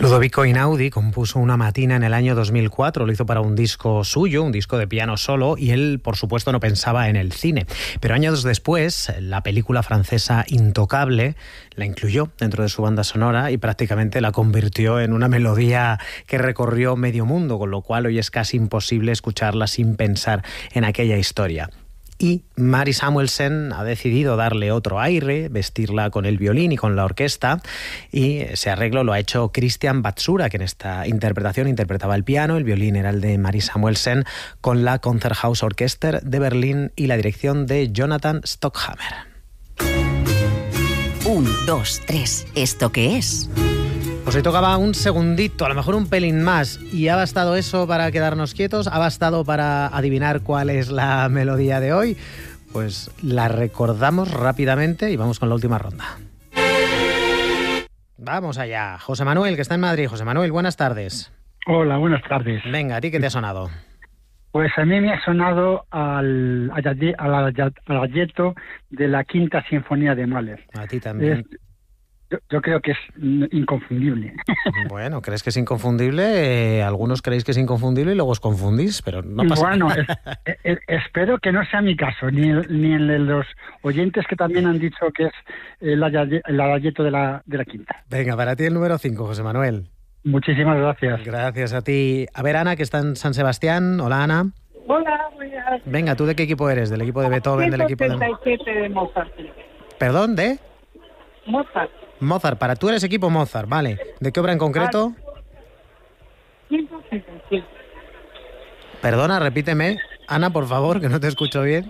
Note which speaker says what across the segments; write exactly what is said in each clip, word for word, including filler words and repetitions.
Speaker 1: Ludovico Einaudi compuso una matina en el año dos mil cuatro, lo hizo para un disco suyo, un disco de piano solo, y él, por supuesto, no pensaba en el cine. Pero años después, la película francesa Intocable la incluyó dentro de su banda sonora y prácticamente la convirtió en una melodía que recorrió medio mundo, con lo cual hoy es casi imposible escucharla sin pensar en aquella historia. Y Mary Samuelsen ha decidido darle otro aire, vestirla con el violín y con la orquesta, y ese arreglo lo ha hecho Christian Batsura, que en esta interpretación interpretaba el piano, el violín era el de Mary Samuelsen, con la Konzerthaus Orchester de Berlín y la dirección de Jonathan Stockhammer.
Speaker 2: Un, dos, tres. ¿Esto qué es?
Speaker 1: Pues hoy tocaba un segundito, a lo mejor un pelín más, y ha bastado eso para quedarnos quietos, ha bastado para adivinar cuál es la melodía de hoy. Pues la recordamos rápidamente y vamos con la última ronda. Vamos allá. José Manuel, que está en Madrid. José Manuel, buenas tardes.
Speaker 3: Hola, buenas tardes.
Speaker 1: Venga, ¿a ti qué te ha sonado?
Speaker 3: Pues a mí me ha sonado al, al, al, al Adagietto de la Quinta Sinfonía de Mahler.
Speaker 1: A ti también.
Speaker 3: Es, Yo, yo creo que es inconfundible.
Speaker 1: Bueno, ¿crees que es inconfundible? Eh, algunos creéis que es inconfundible y luego os confundís, pero no pasa
Speaker 3: bueno,
Speaker 1: nada.
Speaker 3: Bueno, es, es, espero que no sea mi caso, ni, ni el de los oyentes que también han dicho que es el Adagietto de la, de la Quinta.
Speaker 1: Venga, para ti el número cinco, José Manuel.
Speaker 3: Muchísimas gracias.
Speaker 1: Gracias a ti. A ver, Ana, que está en San Sebastián. Hola, Ana.
Speaker 4: Hola, buenas.
Speaker 1: Venga, ¿tú de qué equipo eres? ¿Del equipo de Beethoven? ¿Del equipo de...?
Speaker 4: ciento setenta y siete de Mozart.
Speaker 1: ¿Perdón, de...?
Speaker 4: Mozart.
Speaker 1: Mozart, para tú eres equipo Mozart, vale. ¿De qué obra en concreto?
Speaker 4: ciento setenta y siete.
Speaker 1: Perdona, repíteme. Ana, por favor, que no te escucho bien.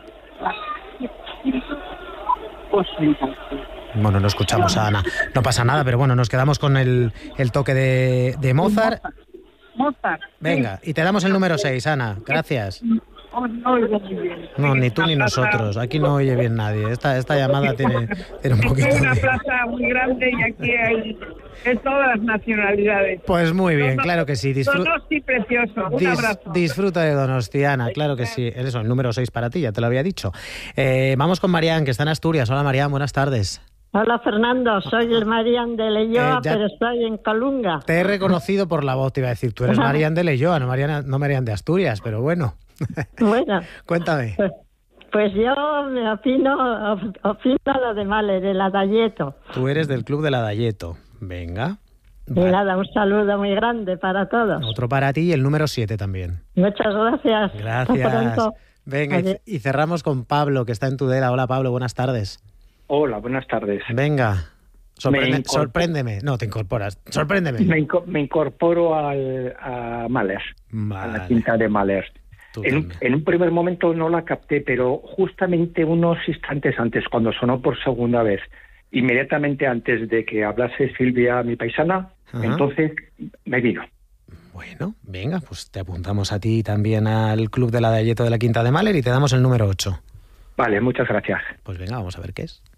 Speaker 1: Bueno, no escuchamos a Ana. No pasa nada, pero bueno, nos quedamos con el, el toque de, de Mozart.
Speaker 4: Mozart.
Speaker 1: Venga, y te damos el número seis, Ana. Gracias.
Speaker 4: Oh, no oigo muy bien.
Speaker 1: No, ni tú ni nosotros. Aquí no oye bien nadie. Esta, esta llamada tiene, tiene un poquito
Speaker 4: Es una
Speaker 1: de...
Speaker 4: plaza muy grande y aquí hay de todas las nacionalidades.
Speaker 1: Pues muy bien, claro que sí. Disfru...
Speaker 4: Donosti precioso. Un
Speaker 1: Dis,
Speaker 4: abrazo.
Speaker 1: Disfruta de Donostiana, claro que sí. Eso, el número seis para ti, ya te lo había dicho. Eh, vamos con Marián, que está en Asturias. Hola, Marián, buenas tardes.
Speaker 5: Hola, Fernando. Soy el Marián de Leyoa,
Speaker 1: Eh, ya-
Speaker 5: pero estoy en Colunga.
Speaker 1: Te he reconocido por la voz, te iba a decir. Tú eres Marián de Leyoa, no Marián, no Marián de Asturias, pero bueno.
Speaker 5: Bueno,
Speaker 1: Cuéntame.
Speaker 5: pues, pues yo me opino, op- opino lo de Mahler, el Adagietto.
Speaker 1: Tú eres del club del Adagietto. Venga.
Speaker 5: Y
Speaker 1: Vale.
Speaker 5: nada, un saludo muy grande para todos.
Speaker 1: Otro para ti y el número siete también.
Speaker 5: Muchas gracias. Hasta
Speaker 1: Gracias.
Speaker 5: pronto.
Speaker 1: Venga, y,
Speaker 5: Adiós.
Speaker 1: y cerramos con Pablo, que está en Tudela. Hola, Pablo, buenas tardes.
Speaker 6: Hola, buenas tardes.
Speaker 1: Venga. Sorprende-
Speaker 6: Me incorporo.
Speaker 1: sorpréndeme. No, te incorporas. Sorpréndeme.
Speaker 6: Me, inco- me incorporo al, a Mahler, a la
Speaker 1: Vale.
Speaker 6: quinta de Mahler.
Speaker 1: Tú
Speaker 6: En un,
Speaker 1: también.
Speaker 6: en un primer momento no la capté, pero justamente unos instantes antes, cuando sonó por segunda vez, inmediatamente antes de que hablase Silvia, mi paisana,
Speaker 1: Ajá.
Speaker 6: entonces me vino.
Speaker 1: Bueno, venga, pues te apuntamos a ti también al club del Adagietto de la Quinta de Mahler y te damos el número ocho.
Speaker 6: Vale, muchas gracias.
Speaker 1: Pues venga, vamos a ver qué es.